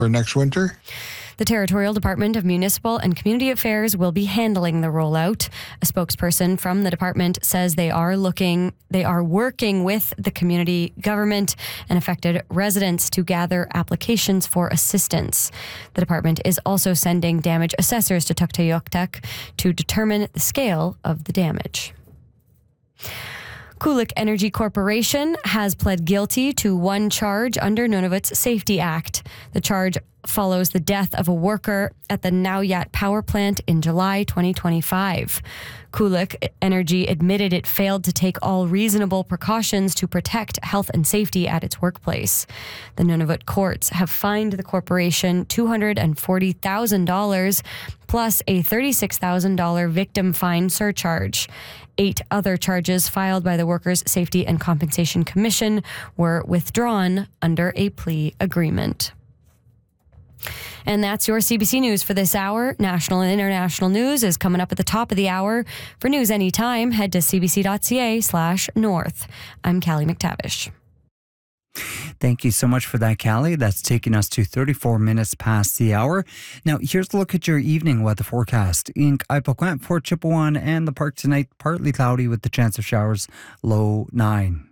for next winter? The Territorial Department of Municipal and Community Affairs will be handling the rollout. A spokesperson from the department says they are working with the community government and affected residents to gather applications for assistance. The department is also sending damage assessors to Tuktoyaktuk to determine the scale of the damage. Kulik Energy Corporation has pled guilty to one charge under Nunavut's Safety Act. The charge follows the death of a worker at the Nauyat power plant in July 2025. Kulik Energy admitted it failed to take all reasonable precautions to protect health and safety at its workplace. The Nunavut courts have fined the corporation $240,000 plus a $36,000 victim fine surcharge. 8 other charges filed by the Workers' Safety and Compensation Commission were withdrawn under a plea agreement. And that's your CBC News for this hour. National and international news is coming up at the top of the hour. For news anytime, head to cbc.ca/north. I'm Callie McTavish. Thank you so much for that, Callie. That's taking us to 34 minutes past the hour. Now, here's a look at your evening weather forecast. In Ipakwant, Fort Chipewyan, and the park tonight, partly cloudy with the chance of showers, low 9.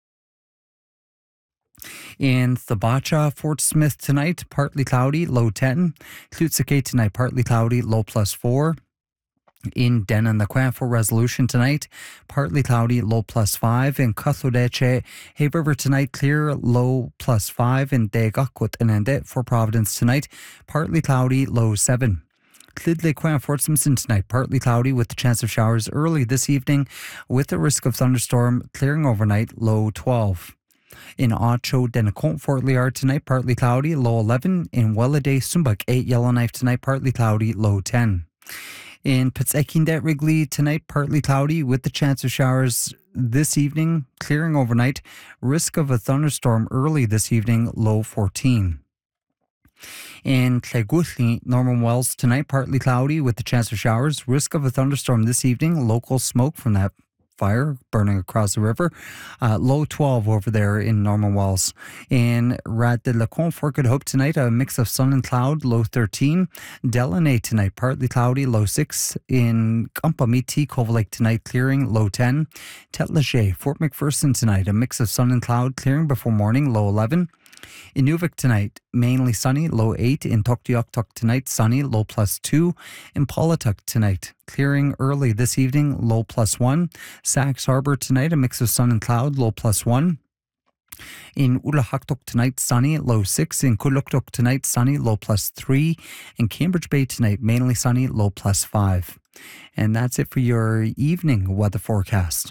In Thabacha, Fort Smith tonight, partly cloudy, low 10. Tlutsuke tonight, partly cloudy, low +4. In Denanaquan for Resolution tonight, partly cloudy, low +5. In Kathodeche, Hay River tonight, clear, low +5. In Degakut and Endet for Providence tonight, partly cloudy, low 7. Clydlequan, Fort Simpson tonight, partly cloudy with the chance of showers early this evening with the risk of thunderstorm, clearing overnight, low 12. In Ocho, Denacont, Fort Liard tonight, partly cloudy, low 11. In Welladay, Sumbuk, 8 Yellowknife tonight, partly cloudy, low 10. In Pitsekindet, Wrigley tonight, partly cloudy with the chance of showers this evening, clearing overnight. Risk of a thunderstorm early this evening, low 14. In Tleguthli, Norman Wells tonight, partly cloudy with the chance of showers. Risk of a thunderstorm this evening, local smoke from that fire burning across the river. Low 12 over there in Norman Wells. In Rat de la Con, Fort Good Hope tonight, a mix of sun and cloud, low 13. Delaney tonight, partly cloudy, low 6. In Kampamiti, Cove Lake tonight, clearing, low 10. Tetlache, Fort McPherson tonight, a mix of sun and cloud, clearing before morning, low 11. In Inuvik tonight, mainly sunny, low 8. In Tuktoyaktuk tonight, sunny, low +2. In Paulatuk tonight, clearing early this evening, low +1. Sax Harbor tonight, a mix of sun and cloud, low +1. In Ulahaktuk tonight, sunny, low 6. In Kuluktuk tonight, sunny, low +3. In Cambridge Bay tonight, mainly sunny, low +5. And that's it for your evening weather forecast.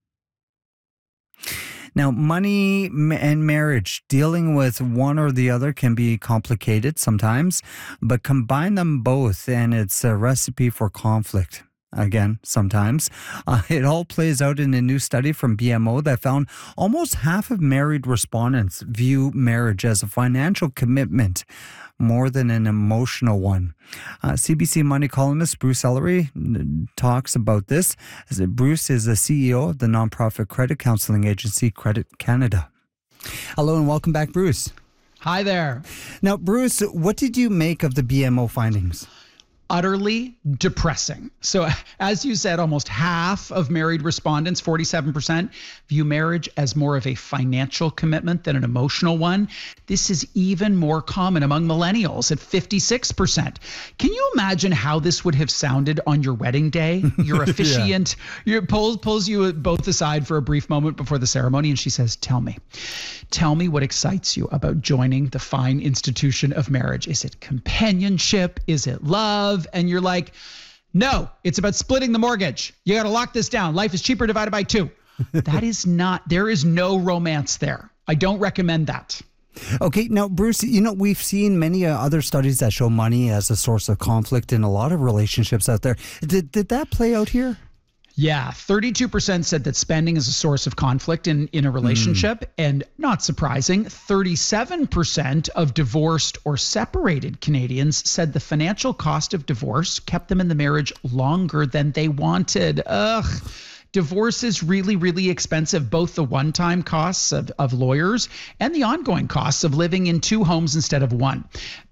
Now, money and marriage, dealing with one or the other can be complicated sometimes, but combine them both and it's a recipe for conflict. Again, sometimes. It all plays out in a new study from BMO that found almost half of married respondents view marriage as a financial commitment more than an emotional one. CBC Money columnist Bruce Ellery talks about this. Bruce is the CEO of the nonprofit credit counseling agency Credit Canada. Hello and welcome back, Bruce. Hi there. Now, Bruce, what did you make of the BMO findings? Utterly depressing. So as you said, almost half of married respondents, 47%, view marriage as more of a financial commitment than an emotional one. This is even more common among millennials at 56%. Can you imagine how this would have sounded on your wedding day? Your officiant pulls you both aside for a brief moment before the ceremony and she says, tell me what excites you about joining the fine institution of marriage. Is it companionship? Is it love? And you're like, no, it's about splitting the mortgage. You got to lock this down. Life is cheaper divided by 2. There is no romance there. I don't recommend that. Okay, now, Bruce, we've seen many other studies that show money as a source of conflict in a lot of relationships out there. Did that play out here? Yeah, 32% said that spending is a source of conflict in a relationship. And not surprising, 37% of divorced or separated Canadians said the financial cost of divorce kept them in the marriage longer than they wanted. Divorce is really, really expensive, both the one-time costs of lawyers and the ongoing costs of living in 2 homes instead of 1.